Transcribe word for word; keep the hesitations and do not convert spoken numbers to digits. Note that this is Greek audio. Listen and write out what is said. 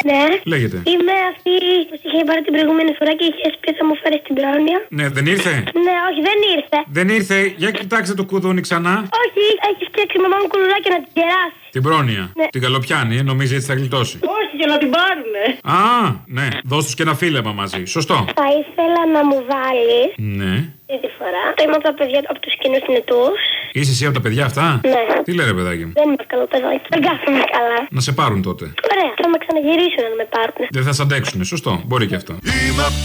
Ναι. Λέγεται. Είμαι αυτή που είχε πάρει την προηγούμενη φορά και είχε πει θα μου φέρει την πρόνοια. Ναι, δεν ήρθε. Ναι, όχι, δεν ήρθε. Δεν ήρθε. Για κοιτάξτε το κουδούνι ξανά. Όχι, έχει φτιάξει μαμά μου κουλουράκια να την κεράσει. Την πρόνοια. Ναι. Την καλοπιάνει, ε, νομίζει έτσι θα γλιτώσει. Όχι, για να την πάρουνε. Α, ναι. Δώσ' τους και ένα φίλεμα μαζί. Σωστό. Θα ήθελα να μου βάλει. Ναι. Αυτή τη φορά. Το είμαι από τα παιδιά από του κοινού νετούς. Είσαι εσύ από τα παιδιά αυτά? Ναι. Τι λένε, παιδάκι μου? Δεν είμαι καλό παιδάκι. Δεν κάθομαι καλά. Να σε πάρουν τότε. Ωραία, θα με ξαναγυρίσουν να με πάρουν. Δεν θα σ' αντέξουνε, σωστό. Μπορεί και αυτό. Είμαι